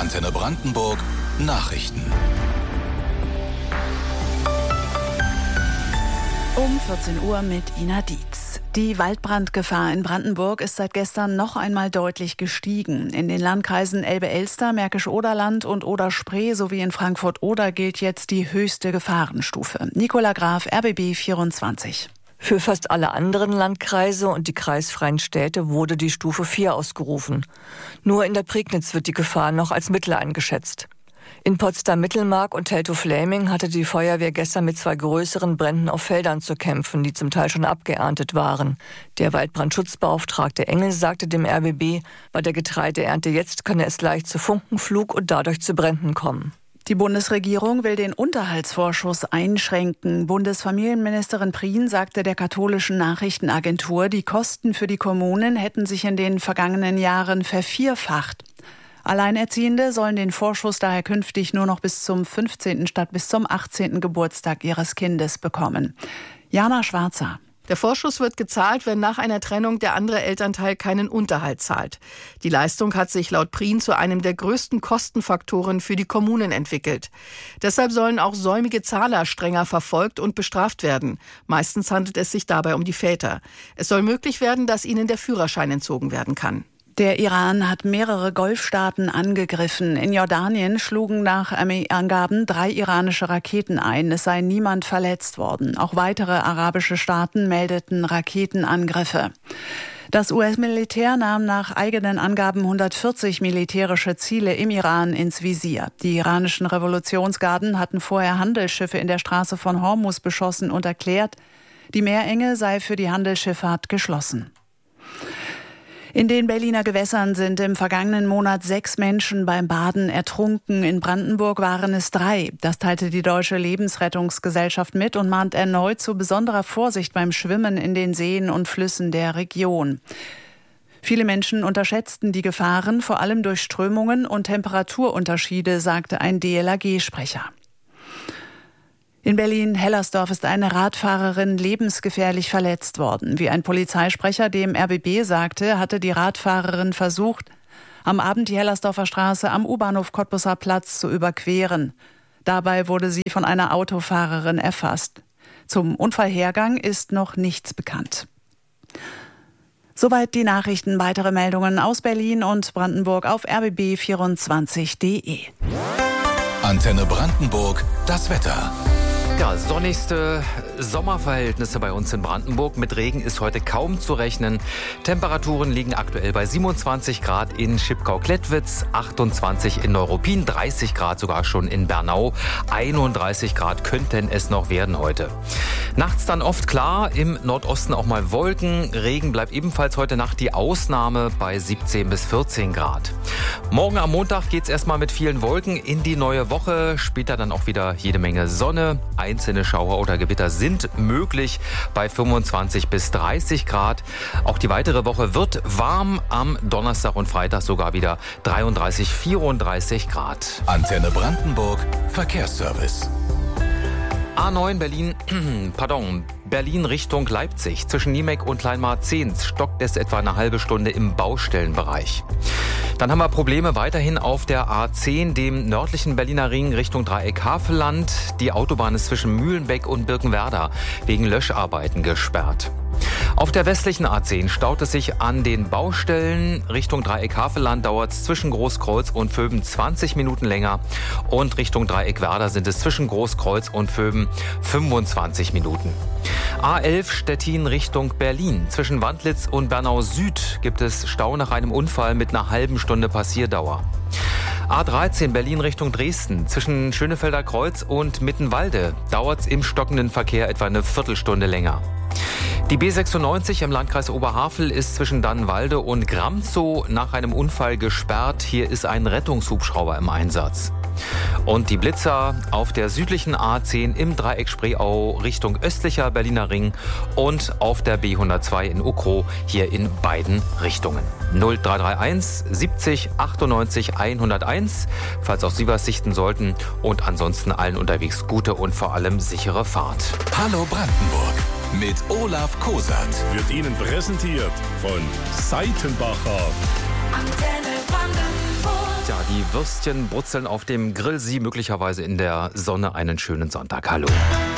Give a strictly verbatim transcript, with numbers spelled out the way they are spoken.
Antenne Brandenburg Nachrichten. Um vierzehn Uhr mit Ina Dietz. Die Waldbrandgefahr in Brandenburg ist seit gestern noch einmal deutlich gestiegen. In den Landkreisen Elbe-Elster, Märkisch-Oderland und Oder-Spree sowie in Frankfurt-Oder gilt jetzt die höchste Gefahrenstufe. Nicola Graf, R B B vierundzwanzig. Für fast alle anderen Landkreise und die kreisfreien Städte wurde die Stufe vier ausgerufen. Nur in der Prignitz wird die Gefahr noch als mittel eingeschätzt. In Potsdam-Mittelmark und Teltow-Fläming hatte die Feuerwehr gestern mit zwei größeren Bränden auf Feldern zu kämpfen, die zum Teil schon abgeerntet waren. Der Waldbrandschutzbeauftragte Engel sagte dem R B B, bei der Getreideernte jetzt könne es leicht zu Funkenflug und dadurch zu Bränden kommen. Die Bundesregierung will den Unterhaltsvorschuss einschränken. Bundesfamilienministerin Prien sagte der katholischen Nachrichtenagentur, die Kosten für die Kommunen hätten sich in den vergangenen Jahren vervierfacht. Alleinerziehende sollen den Vorschuss daher künftig nur noch bis zum fünfzehnten statt bis zum achtzehnten Geburtstag ihres Kindes bekommen. Jana Schwarzer. Der Vorschuss wird gezahlt, wenn nach einer Trennung der andere Elternteil keinen Unterhalt zahlt. Die Leistung hat sich laut Prien zu einem der größten Kostenfaktoren für die Kommunen entwickelt. Deshalb sollen auch säumige Zahler strenger verfolgt und bestraft werden. Meistens handelt es sich dabei um die Väter. Es soll möglich werden, dass ihnen der Führerschein entzogen werden kann. Der Iran hat mehrere Golfstaaten angegriffen. In Jordanien schlugen nach Armeeangaben drei iranische Raketen ein. Es sei niemand verletzt worden. Auch weitere arabische Staaten meldeten Raketenangriffe. Das U S-Militär nahm nach eigenen Angaben hundertvierzig militärische Ziele im Iran ins Visier. Die iranischen Revolutionsgarden hatten vorher Handelsschiffe in der Straße von Hormuz beschossen und erklärt, die Meerenge sei für die Handelsschifffahrt geschlossen. In den Berliner Gewässern sind im vergangenen Monat sechs Menschen beim Baden ertrunken. In Brandenburg waren es drei. Das teilte die Deutsche Lebensrettungsgesellschaft mit und mahnt erneut zu besonderer Vorsicht beim Schwimmen in den Seen und Flüssen der Region. Viele Menschen unterschätzten die Gefahren, vor allem durch Strömungen und Temperaturunterschiede, sagte ein D L R G-Sprecher. In Berlin-Hellersdorf ist eine Radfahrerin lebensgefährlich verletzt worden. Wie ein Polizeisprecher dem R B B sagte, hatte die Radfahrerin versucht, am Abend die Hellersdorfer Straße am U-Bahnhof Cottbusser Platz zu überqueren. Dabei wurde sie von einer Autofahrerin erfasst. Zum Unfallhergang ist noch nichts bekannt. Soweit die Nachrichten. Weitere Meldungen aus Berlin und Brandenburg auf r b b vierundzwanzig punkt d e. Antenne Brandenburg, das Wetter. Ja, sonnigste Sommerverhältnisse bei uns in Brandenburg. Mit Regen ist heute kaum zu rechnen. Temperaturen liegen aktuell bei siebenundzwanzig Grad in Schipkau-Klettwitz, achtundzwanzig in Neuruppin, dreißig Grad sogar schon in Bernau, einunddreißig Grad könnten es noch werden heute. Nachts dann oft klar, im Nordosten auch mal Wolken. Regen bleibt ebenfalls heute Nacht die Ausnahme bei siebzehn bis vierzehn Grad. Morgen am Montag geht's erstmal mit vielen Wolken in die neue Woche. Später dann auch wieder jede Menge Sonne. Einzelne Schauer oder Gewitter sind möglich bei fünfundzwanzig bis dreißig Grad. Auch die weitere Woche wird warm. Am Donnerstag und Freitag sogar wieder dreiunddreißig, vierunddreißig Grad. Antenne Brandenburg Verkehrsservice. A neun Berlin, pardon, Berlin Richtung Leipzig. Zwischen Niemek und Kleinmarzehns stockt es etwa eine halbe Stunde im Baustellenbereich. Dann haben wir Probleme weiterhin auf der A zehn, dem nördlichen Berliner Ring Richtung Dreieck Havelland. Die Autobahn ist zwischen Mühlenbeck und Birkenwerder wegen Löscharbeiten gesperrt. Auf der westlichen A zehn staut es sich an den Baustellen. Richtung Dreieck Havelland dauert es zwischen Großkreuz und Vöben zwanzig Minuten länger. Und Richtung Dreieck Werder sind es zwischen Großkreuz und Vöben fünfundzwanzig Minuten. A elf Stettin Richtung Berlin. Zwischen Wandlitz und Bernau Süd gibt es Stau nach einem Unfall mit einer halben Stunde Passierdauer. A dreizehn Berlin Richtung Dresden. Zwischen Schönefelder Kreuz und Mittenwalde dauert es im stockenden Verkehr etwa eine Viertelstunde länger. Die B sechsundneunzig im Landkreis Oberhavel ist zwischen Dannenwalde und Gramzow nach einem Unfall gesperrt. Hier ist ein Rettungshubschrauber im Einsatz. Und die Blitzer auf der südlichen A zehn im Dreieck Spreeau Richtung östlicher Berliner Ring und auf der B hundertzwei in Ukrow hier in beiden Richtungen. null drei drei eins siebzig achtundneunzig hunderteins, falls auch Sie was sichten sollten. Und ansonsten allen unterwegs gute und vor allem sichere Fahrt. Hallo Brandenburg mit Olaf Kosat. Wird Ihnen präsentiert von Seitenbacher. Antenne Brandenburg. Ja, die Würstchen brutzeln auf dem Grill. Sie möglicherweise in der Sonne. Einen schönen Sonntag. Hallo.